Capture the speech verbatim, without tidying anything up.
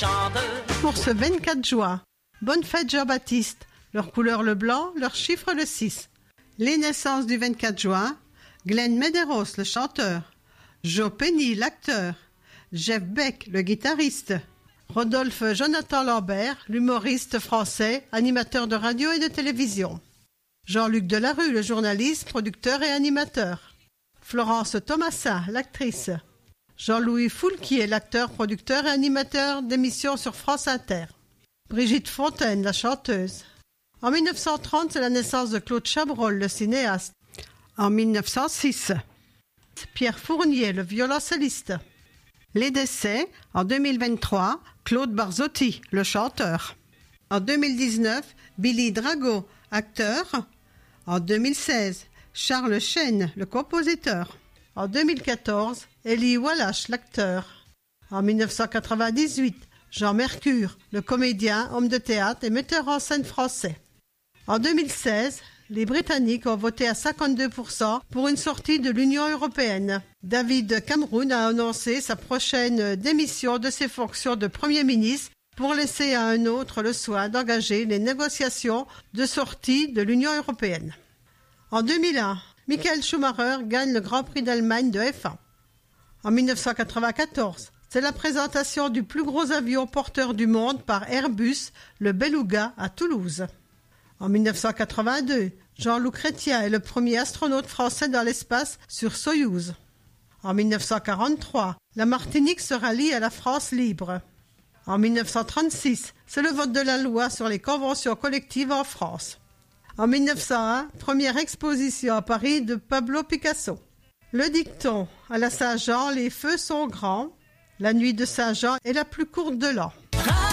chante. Pour ce vingt-quatre juin, bonne fête Jean-Baptiste, leur couleur le blanc, leur chiffre le six. Les naissances du vingt-quatre juin, Glenn Medeiros, le chanteur, Joe Penny, l'acteur, Jeff Beck, le guitariste, Rodolphe Jonathan Lambert, l'humoriste français, animateur de radio et de télévision, Jean-Luc Delarue, le journaliste, producteur et animateur, Florence Thomasin, l'actrice, Jean-Louis Foulquier, l'acteur, producteur et animateur d'émissions sur France Inter, Brigitte Fontaine, la chanteuse. En mille neuf cent trente, c'est la naissance de Claude Chabrol, le cinéaste. En mille neuf cent six, Pierre Fournier, le violoncelliste. Les décès, en deux mille vingt-trois, Claude Barzotti, le chanteur. En deux mille dix-neuf, Billy Drago, acteur. En deux mille seize, Charles Chêne, le compositeur. En deux mille quatorze, Elie Wallace, l'acteur. En mille neuf cent quatre-vingt-dix-huit, Jean Mercure, le comédien, homme de théâtre et metteur en scène français. En deux mille seize, les Britanniques ont voté à cinquante-deux pour cent pour une sortie de l'Union européenne. David Cameron a annoncé sa prochaine démission de ses fonctions de Premier ministre pour laisser à un autre le soin d'engager les négociations de sortie de l'Union européenne. En deux mille un, Michael Schumacher gagne le Grand Prix d'Allemagne de F un. En mille neuf cent quatre-vingt-quatorze, c'est la présentation du plus gros avion porteur du monde par Airbus, le Beluga, à Toulouse. En mille neuf cent quatre-vingt-deux, Jean-Loup Chrétien est le premier astronaute français dans l'espace sur Soyouz. En mille neuf cent quarante-trois, la Martinique se rallie à la France libre. En mille neuf cent trente-six, c'est le vote de la loi sur les conventions collectives en France. En mille neuf cent un, première exposition à Paris de Pablo Picasso. Le dicton, à la Saint-Jean, les feux sont grands. La nuit de Saint-Jean est la plus courte de l'an.